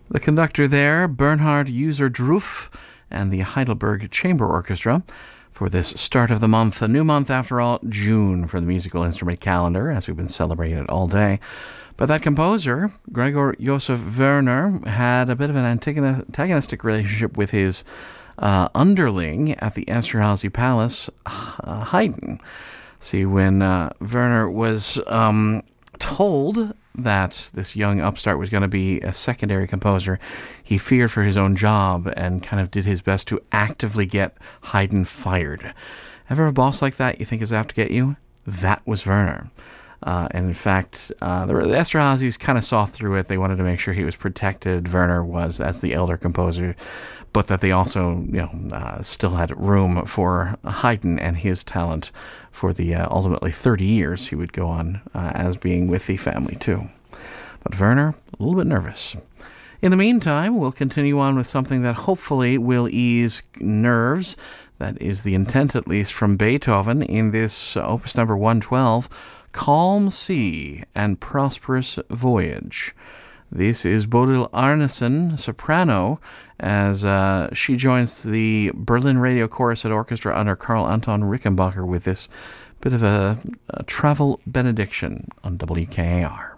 The conductor there, Bernhard Userdruff, and the Heidelberg Chamber Orchestra for this start of the month, a new month after all, June for the musical instrument calendar, as we've been celebrating it all day. But that composer, Gregor Josef Werner, had a bit of an antagonistic relationship with his underling at the Esterhazy Palace, Haydn. See, when Werner was told that this young upstart was going to be a secondary composer, he feared for his own job and kind of did his best to actively get Haydn fired. Ever a boss like that you think is out to get you? That was Werner. And in fact, the Esterhazys kind of saw through it. They wanted to make sure he was protected. Werner was as the elder composer, but that they also, still had room for Haydn and his talent for the ultimately 30 years he would go on as being with the family too. But Werner, a little bit nervous. In the meantime, we'll continue on with something that hopefully will ease nerves. That is the intent, at least, from Beethoven in this Opus number 112, Calm Sea and Prosperous Voyage. This is Bodil Arnesen, soprano, as she joins the Berlin Radio Chorus and Orchestra under Karl Anton Rickenbacher with this bit of a travel benediction on WKAR.